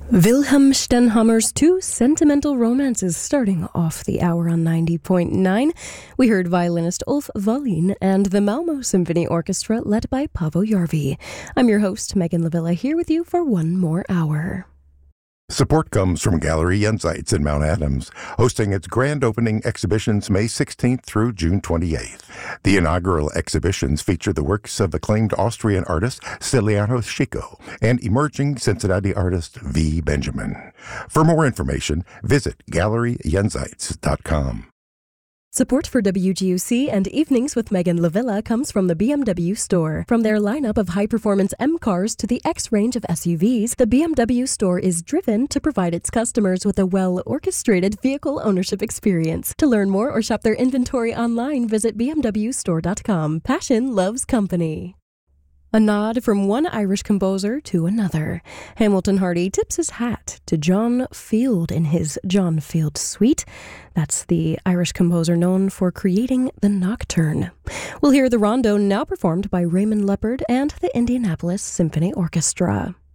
Wilhelm Stenhammer's Two Sentimental Romances starting off the hour on 90.9. We heard violinist Ulf Wallin and the Malmö Symphony Orchestra led by Paavo Järvi. I'm your host, Megan Lavilla, here with you for one more hour. Support comes from Gallery Jenseits in Mount Adams, hosting its grand opening exhibitions May 16th through June 28th. The inaugural exhibitions feature the works of acclaimed Austrian artist Stiliano Schico and emerging Cincinnati artist V. Benjamin. For more information, visit GalleryJenseits.com. Support for WGUC and Evenings with Megan Lavilla comes from the BMW Store. From their lineup of high-performance M cars to the X range of SUVs, the BMW Store is driven to provide its customers with a well-orchestrated vehicle ownership experience. To learn more or shop their inventory online, visit bmwstore.com. Passion loves company. A nod from one Irish composer to another. Hamilton Hardy tips his hat to John Field in his John Field Suite. That's the Irish composer known for creating the Nocturne. We'll hear the Rondo now performed by Raymond Leppard and the Indianapolis Symphony Orchestra.